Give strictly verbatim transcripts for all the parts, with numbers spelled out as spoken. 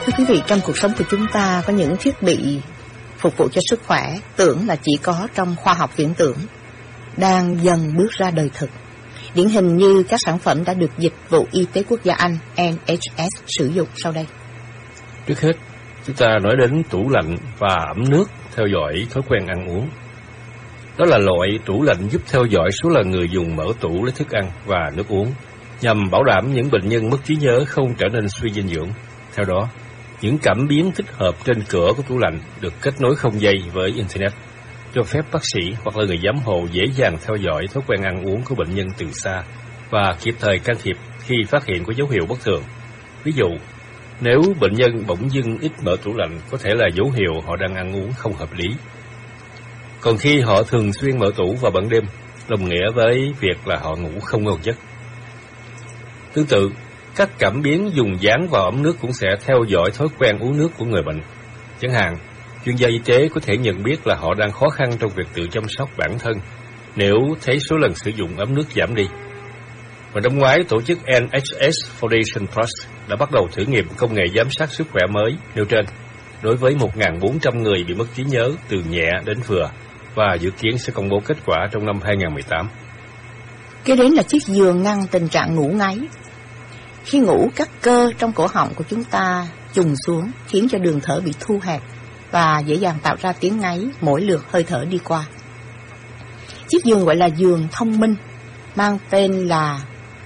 Thưa quý vị, trong cuộc sống của chúng ta có những thiết bị phục vụ cho sức khỏe tưởng là chỉ có trong khoa học viễn tưởng, đang dần bước ra đời thực. Điển hình như các sản phẩm đã được Dịch vụ Y tế Quốc gia Anh N H S sử dụng sau đây. Trước hết, chúng ta nói đến tủ lạnh và ấm nước theo dõi thói quen ăn uống. Đó là loại tủ lạnh giúp theo dõi số lần người dùng mở tủ lấy thức ăn và nước uống, nhằm bảo đảm những bệnh nhân mất trí nhớ không trở nên suy dinh dưỡng. Theo đó, những cảm biến tích hợp trên cửa của tủ lạnh được kết nối không dây với Internet, cho phép bác sĩ hoặc là người giám hộ dễ dàng theo dõi thói quen ăn uống của bệnh nhân từ xa và kịp thời can thiệp khi phát hiện có dấu hiệu bất thường. Ví dụ, nếu bệnh nhân bỗng dưng ít mở tủ lạnh, có thể là dấu hiệu họ đang ăn uống không hợp lý. Còn khi họ thường xuyên mở tủ vào ban đêm, đồng nghĩa với việc là họ ngủ không ngon giấc. Tương tự, các cảm biến dùng dán vào ấm nước cũng sẽ theo dõi thói quen uống nước của người bệnh. Chẳng hạn, chuyên gia y tế có thể nhận biết là họ đang khó khăn trong việc tự chăm sóc bản thân nếu thấy số lần sử dụng ấm nước giảm đi. Và năm ngoái, tổ chức N H S Foundation Trust đã bắt đầu thử nghiệm công nghệ giám sát sức khỏe mới nêu trên đối với một nghìn bốn trăm người bị mất trí nhớ từ nhẹ đến vừa, và dự kiến sẽ công bố kết quả trong năm hai nghìn không trăm mười tám. Kế đến là chiếc giường ngăn tình trạng ngủ ngáy. Khi ngủ, các cơ trong cổ họng của chúng ta chùng xuống, khiến cho đường thở bị thu hẹp và dễ dàng tạo ra tiếng ngáy mỗi lượt hơi thở đi qua. Chiếc giường gọi là giường thông minh, mang tên là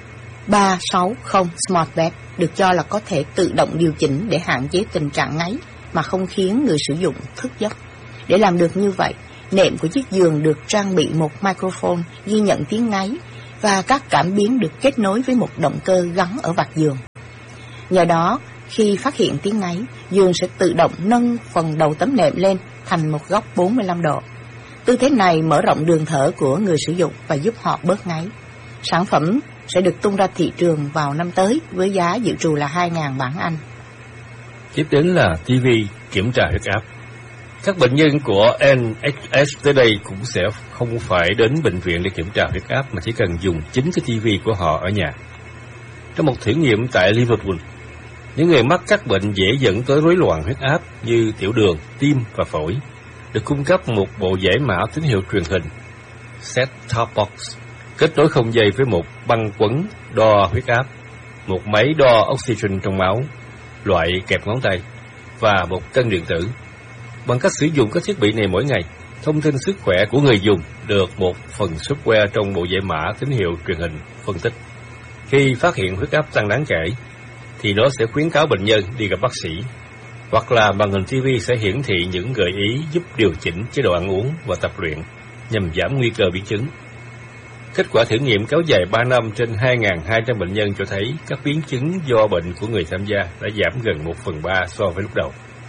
ba sáu không Smart Bed, được cho là có thể tự động điều chỉnh để hạn chế tình trạng ngáy mà không khiến người sử dụng thức giấc. Để làm được như vậy, nệm của chiếc giường được trang bị một microphone ghi nhận tiếng ngáy và các cảm biến được kết nối với một động cơ gắn ở vạt giường. Nhờ đó, khi phát hiện tiếng ngáy, giường sẽ tự động nâng phần đầu tấm nệm lên thành một góc bốn mươi lăm độ. Tư thế này mở rộng đường thở của người sử dụng và giúp họ bớt ngáy. Sản phẩm sẽ được tung ra thị trường vào năm tới với giá dự trù là hai nghìn bảng Anh. Tiếp đến là ti vi kiểm tra huyết áp. Các bệnh nhân của N H S tới đây cũng sẽ không phải đến bệnh viện để kiểm tra huyết áp, mà chỉ cần dùng chính cái ti vi của họ ở nhà. Trong một thử nghiệm tại Liverpool, những người mắc các bệnh dễ dẫn tới rối loạn huyết áp như tiểu đường, tim và phổi được cung cấp một bộ giải mã tín hiệu truyền hình set-top box kết nối không dây với một băng quấn đo huyết áp, một máy đo oxygen trong máu, loại kẹp ngón tay và một cân điện tử. Bằng cách sử dụng các thiết bị này mỗi ngày, thông tin sức khỏe của người dùng được một phần software trong bộ giải mã tín hiệu truyền hình phân tích. Khi phát hiện huyết áp tăng đáng kể, thì nó sẽ khuyến cáo bệnh nhân đi gặp bác sĩ, hoặc là màn hình ti vi sẽ hiển thị những gợi ý giúp điều chỉnh chế độ ăn uống và tập luyện nhằm giảm nguy cơ biến chứng. Kết quả thử nghiệm kéo dài ba năm trên hai nghìn hai trăm bệnh nhân cho thấy các biến chứng do bệnh của người tham gia đã giảm gần một phần ba so với lúc đầu.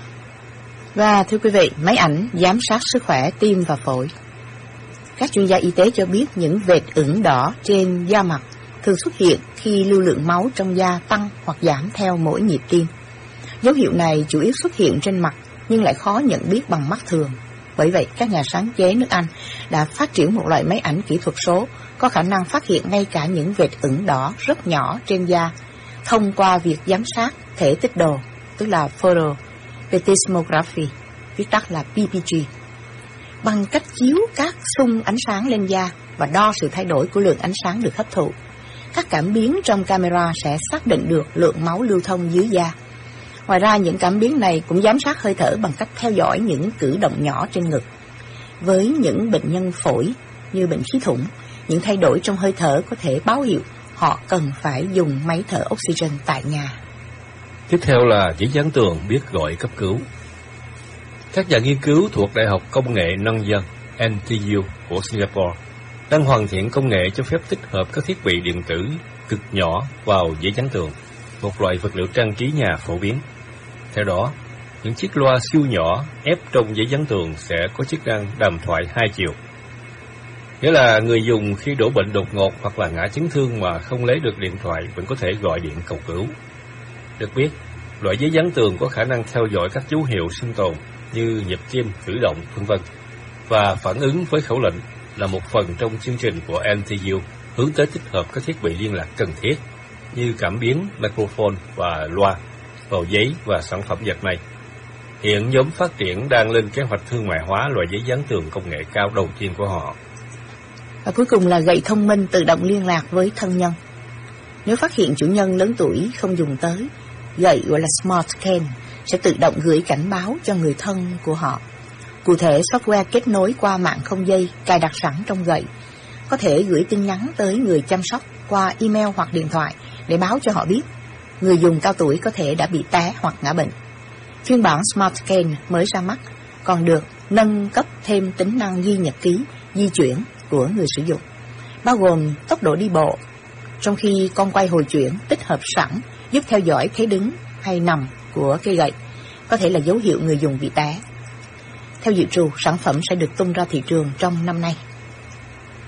Và thưa quý vị, máy ảnh giám sát sức khỏe tim và phổi. Các chuyên gia y tế cho biết những vệt ửng đỏ trên da mặt thường xuất hiện khi lưu lượng máu trong da tăng hoặc giảm theo mỗi nhịp tim. Dấu hiệu này chủ yếu xuất hiện trên mặt nhưng lại khó nhận biết bằng mắt thường. Bởi vậy, các nhà sáng chế nước Anh đã phát triển một loại máy ảnh kỹ thuật số có khả năng phát hiện ngay cả những vệt ửng đỏ rất nhỏ trên da thông qua việc giám sát thể tích đồ, tức là photoplethysmography, viết tắt là P P G. Bằng cách chiếu các xung ánh sáng lên da và đo sự thay đổi của lượng ánh sáng được hấp thụ, các cảm biến trong camera sẽ xác định được lượng máu lưu thông dưới da. Ngoài ra, những cảm biến này cũng giám sát hơi thở bằng cách theo dõi những cử động nhỏ trên ngực. Với những bệnh nhân phổi như bệnh khí thủng, những thay đổi trong hơi thở có thể báo hiệu họ cần phải dùng máy thở oxygen tại nhà. Tiếp theo là giấy dán tường biết gọi cấp cứu. Các nhà nghiên cứu thuộc Đại học Công nghệ Nông dân N T U của Singapore đang hoàn thiện công nghệ cho phép tích hợp các thiết bị điện tử cực nhỏ vào giấy dán tường, một loại vật liệu trang trí nhà phổ biến. Theo đó, những chiếc loa siêu nhỏ ép trong giấy dán tường sẽ có chức năng đàm thoại hai chiều. Nghĩa là người dùng khi đổ bệnh đột ngột hoặc là ngã chấn thương mà không lấy được điện thoại vẫn có thể gọi điện cầu cứu. Được biết, loại giấy dán tường có khả năng theo dõi các dấu hiệu sinh tồn như nhịp tim, cử động, vân vân, và phản ứng với khẩu lệnh là một phần trong chương trình của N T U hướng tới tích hợp các thiết bị liên lạc cần thiết như cảm biến, microphone và loa vào giấy và sản phẩm dệt may. Hiện nhóm phát triển đang lên kế hoạch thương mại hóa loại giấy dán tường công nghệ cao đầu tiên của họ. Và cuối cùng là gậy thông minh tự động liên lạc với thân nhân. Nếu phát hiện chủ nhân lớn tuổi không dùng tới, gậy gọi là Smart Cane sẽ tự động gửi cảnh báo cho người thân của họ. Cụ thể, software kết nối qua mạng không dây cài đặt sẵn trong gậy có thể gửi tin nhắn tới người chăm sóc qua email hoặc điện thoại để báo cho họ biết người dùng cao tuổi có thể đã bị té hoặc ngã bệnh. Phiên bản Smart Cane mới ra mắt còn được nâng cấp thêm tính năng ghi nhật ký di chuyển của người sử dụng, bao gồm tốc độ đi bộ, trong khi con quay hồi chuyển tích hợp sẵn giúp theo dõi thế đứng hay nằm của cây gậy, có thể là dấu hiệu người dùng bị té. Theo dự trù, sản phẩm sẽ được tung ra thị trường trong năm nay.